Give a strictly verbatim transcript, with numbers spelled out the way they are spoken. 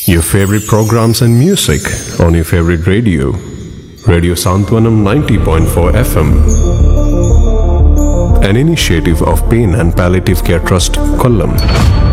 Your favorite programs and music on your favorite radio. Radio Santwanam ninety point four F M. An initiative of Pain and Palliative Care Trust, Kollam.